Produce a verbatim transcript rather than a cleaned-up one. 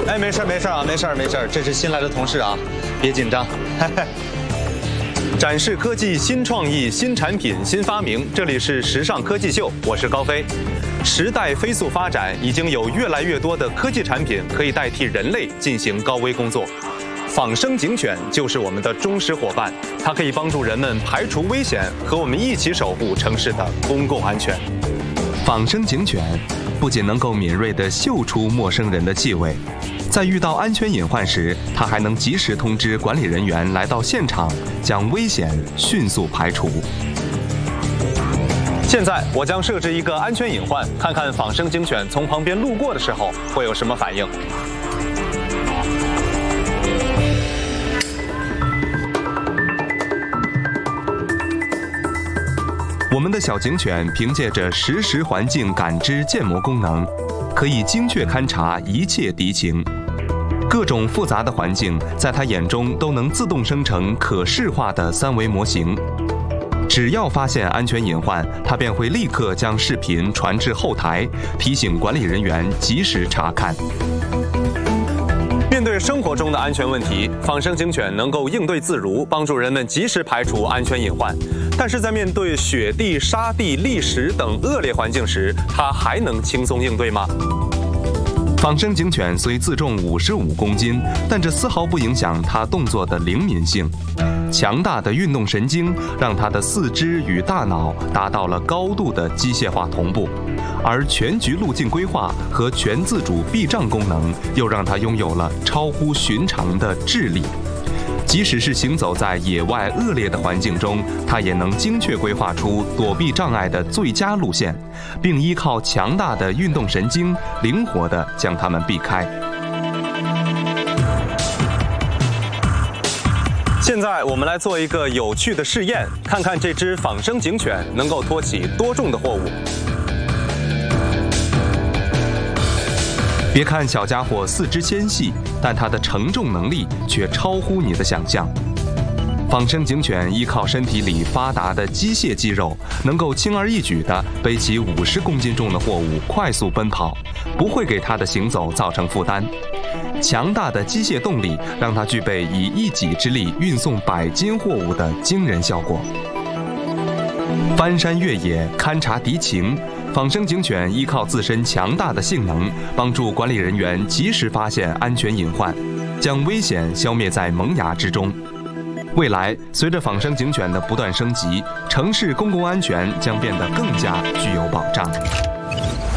哎，没事没事啊，没事没事，这是新来的同事啊，别紧张。展示科技新创意、新产品、新发明，这里是时尚科技秀，我是高飞。时代飞速发展，已经有越来越多的科技产品可以代替人类进行高危工作。仿生警犬就是我们的忠实伙伴，它可以帮助人们排除危险，和我们一起守护城市的公共安全。 仿生警犬不仅能够敏锐地嗅出陌生人的气味，在遇到安全隐患时，它还能及时通知管理人员来到现场，将危险迅速排除。 现在我将设置一个安全隐患，看看仿生警犬从旁边路过的时候会有什么反应。 我们的小警犬凭借着实时环境感知建模功能，可以精确勘察一切敌情。各种复杂的环境在它眼中都能自动生成可视化的三维模型。只要发现安全隐患，它便会立刻将视频传至后台，提醒管理人员及时查看。 面对生活中的安全问题，仿生警犬能够应对自如，帮助人们及时排除安全隐患。但是在面对雪地、沙地、砾石等恶劣环境时，它还能轻松应对吗？ 仿生警犬虽自重五十五公斤，但这丝毫不影响它动作的灵敏性。强大的运动神经让它的四肢与大脑达到了高度的机械化同步，而全局路径规划和全自主避障功能又让它拥有了超乎寻常的智力。即使是行走在野外恶劣的环境中，它也能精确规划出躲避障碍的最佳路线，并依靠强大的运动神经，灵活地将它们避开。 现在我们来做一个有趣的试验，看看这只仿生警犬能够拖起多重的货物。 别看小家伙四肢纤细，但它的承重能力却超乎你的想象。仿生警犬依靠身体里发达的机械肌肉，能够轻而易举地背起五十公斤重的货物，快速奔跑，不会给它的行走造成负担。强大的机械动力让它具备以一己之力运送百斤货物的惊人效果。翻山越野，勘察敌情，仿生警犬依靠自身强大的性能，帮助管理人员及时发现安全隐患，将危险消灭在萌芽之中。未来，随着仿生警犬的不断升级，城市公共安全将变得更加具有保障。